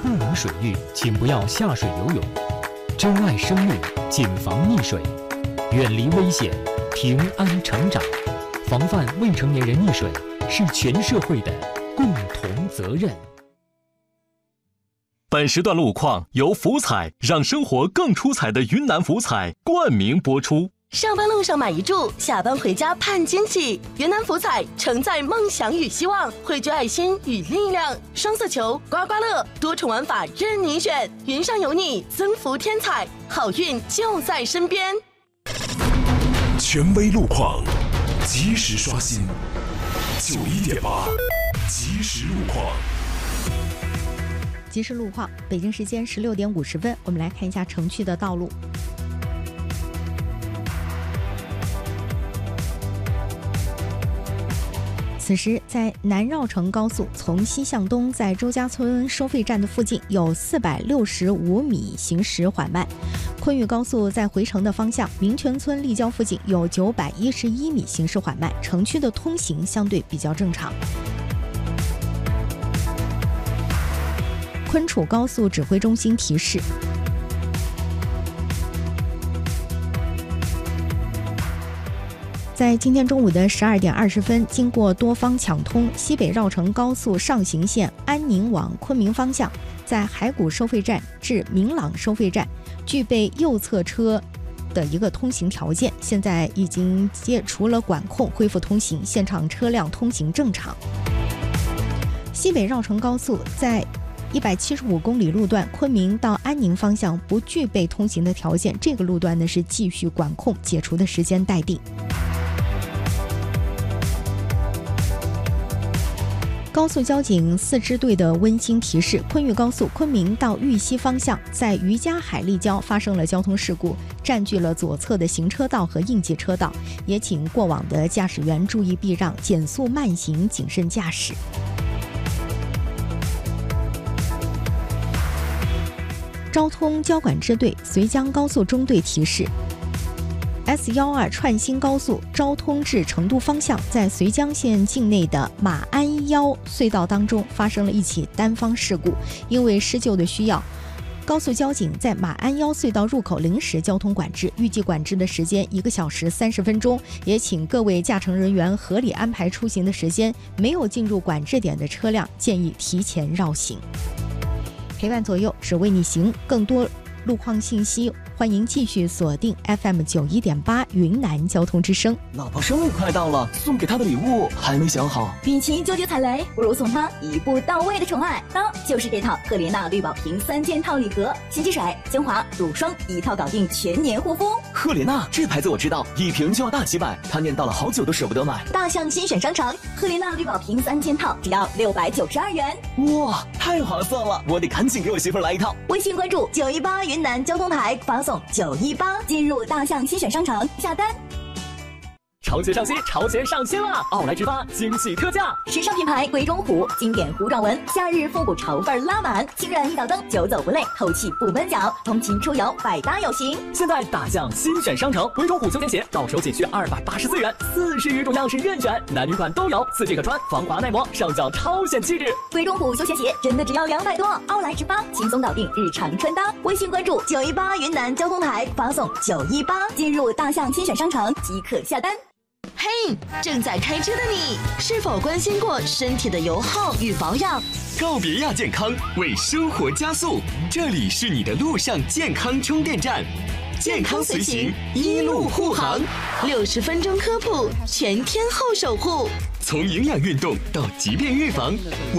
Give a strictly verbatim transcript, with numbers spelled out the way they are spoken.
特冷水域，请不要下水游泳。珍爱生命，谨防溺水，远离危险，平安成长。防范未成年人溺水是全社会的共同责任。 本时段路况由福彩让生活更出彩的云南福彩冠名播出。 上班路上买一注，下班回家盼惊喜。云南福彩承载梦想与希望，汇聚爱心与力量。双色球、刮刮乐，多重玩法任你选。云上有你，增福添彩，好运就在身边。 权威路况，及时刷新。九一点八，及时路况。 及时路况，北京时间十六点五十分，我们来看一下城区的道路。此时，在南绕城高速从西向东，在周家村收费站的附近有四百六十五米行驶缓慢；昆玉高速在回城的方向，民权村立交附近有九百一十一米行驶缓慢，城区的通行相对比较正常。昆楚高速指挥中心提示。在今天中午的十二点二十分，经过多方抢通，西北绕城高速上行线安宁往昆明方向，在海谷收费站至明朗收费站，具备右侧车的一个通行条件，现在已经解除了管控，恢复通行，现场车辆通行正常。西北绕城高速在一百七十五公里路段昆明到安宁方向不具备通行的条件，这个路段呢是继续管控，解除的时间待定。高速交警四支队的温馨提示：昆玉高速昆明到玉溪方向，在渔家海立交发生了交通事故，占据了左侧的行车道和应急车道，也请过往的驾驶员注意避让，减速慢行，谨慎驾驶。昭通交管支队绥江高速中队提示：S 一二 串新高速昭通至成都方向，在绥江县境内的马鞍腰隧道当中发生了一起单方事故，因为施救的需要，高速交警在马鞍腰隧道入口临时交通管制，预计管制的时间一个小时三十分钟，也请各位驾乘人员合理安排出行的时间，没有进入管制点的车辆建议提前绕行。陪伴左右，只为你行。更多路况信息，欢迎继续锁定 F M 九一点八云南交通之声。 老婆生日快到了，送给她的礼物还没想好。 与其纠结踩雷，不如送她一步到位的宠爱。当就是这套赫莲娜绿宝瓶三件套礼盒，洗洁水、精华、乳霜一套搞定，全年护肤。 赫莲娜这牌子我知道，一瓶就要大几百，她念叨了好久都舍不得买。 大象新选商城，赫莲娜绿宝瓶三件套只要六百九十二元。 哇，太划算了！我得赶紧给我媳妇来一套。 微信关注九一八云南交通台，发送九一八进入大象新选商城下单。 潮鞋上新，潮鞋上新了！奥莱直发惊喜特价， 时尚品牌鬼冢虎经典糊状纹，夏日复古潮范拉满，轻软一脚蹬，久走不累，透气不闷脚，通勤出游百搭有型。 现在大象新选商城，鬼冢虎休闲鞋到手仅需二百八十四元，四十余种样式任选，男女款都有，四季可穿，防滑耐磨，上脚超显气质。 鬼冢虎休闲鞋真的只要两百多，奥莱直发轻松搞定日常穿搭。微信关注九一八云南交通台，发送九一八进入大象新选商城即可下单。 嘿， hey, 正在开车的你，是否关心过身体的油耗与保养？ 告别亚健康，为生活加速，这里是你的路上健康充电站，健康随行，一路护航， 六十分钟科普，全天候守护， 从营养运动到疾病预防。